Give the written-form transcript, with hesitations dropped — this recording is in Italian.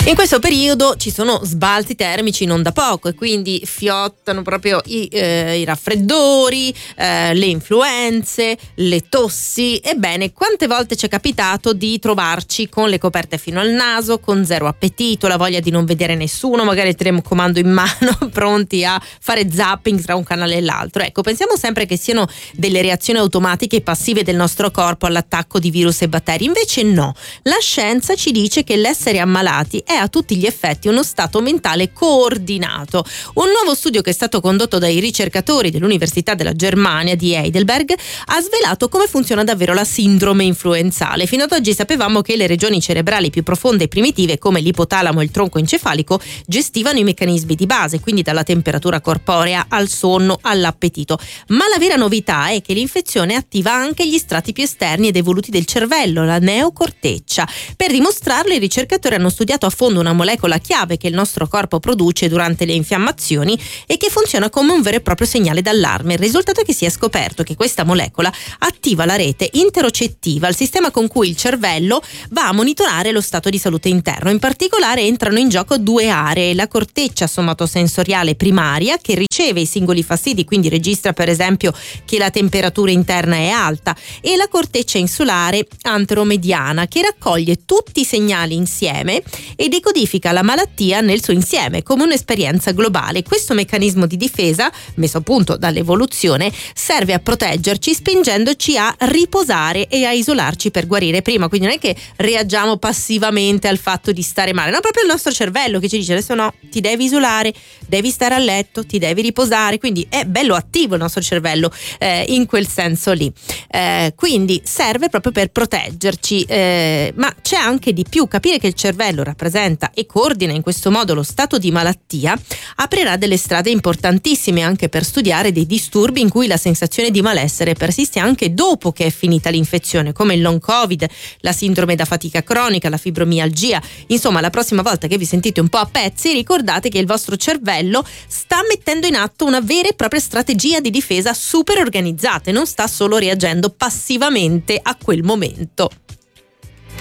In questo periodo ci sono sbalzi termici non da poco e quindi fiottano proprio i raffreddori, le influenze, le tossi. Ebbene, quante volte ci è capitato di trovarci con le coperte fino al naso, con zero appetito, la voglia di non vedere nessuno, magari il telecomando in mano, pronti a fare zapping tra un canale e l'altro. Ecco, pensiamo sempre che siano delle reazioni automatiche e passive del nostro corpo all'attacco di virus e batteri. Invece no, la scienza ci dice che l'essere ammalati è a tutti gli effetti uno stato mentale coordinato. Un nuovo studio che è stato condotto dai ricercatori dell'Università della Germania di Heidelberg ha svelato come funziona davvero la sindrome influenzale. Fino ad oggi sapevamo che le regioni cerebrali più profonde e primitive, come l'ipotalamo e il tronco encefalico, gestivano i meccanismi di base, quindi dalla temperatura corporea al sonno all'appetito. Ma la vera novità è che l'infezione attiva anche gli strati più esterni ed evoluti del cervello, la neocorteccia. Per dimostrarlo, i ricercatori hanno studiato a fondo una molecola chiave che il nostro corpo produce durante le infiammazioni e che funziona come un vero e proprio segnale d'allarme. Il risultato è che si è scoperto che questa molecola attiva la rete interocettiva, il sistema con cui il cervello va a monitorare lo stato di salute interno. In particolare entrano in gioco due aree: la corteccia somatosensoriale primaria, che riceve i singoli fastidi, quindi registra per esempio che la temperatura interna è alta, e la corteccia insulare anteromediana, che raccoglie tutti i segnali insieme e decodifica la malattia nel suo insieme come un'esperienza globale. Questo meccanismo di difesa, messo a punto dall'evoluzione, serve a proteggerci spingendoci a riposare e a isolarci per guarire prima. Quindi non è che reagiamo passivamente al fatto di stare male, no, proprio il nostro cervello che ci dice adesso no, ti devi isolare, devi stare a letto, ti devi riposare. Quindi è bello attivo il nostro cervello in quel senso lì, quindi serve proprio per proteggerci, ma c'è anche di più. Capire che il cervello rappresenta e coordina in questo modo lo stato di malattia aprirà delle strade importantissime anche per studiare dei disturbi in cui la sensazione di malessere persiste anche dopo che è finita l'infezione, come il long covid, la sindrome da fatica cronica, la fibromialgia. Insomma, la prossima volta che vi sentite un po' a pezzi, ricordate che il vostro cervello sta mettendo in atto una vera e propria strategia di difesa super organizzata e non sta solo reagendo passivamente a quel momento.